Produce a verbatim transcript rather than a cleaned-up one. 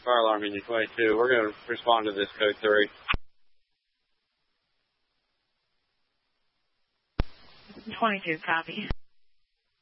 fire alarm engine twenty-two. We're going to respond to this code three. twenty-two, copy.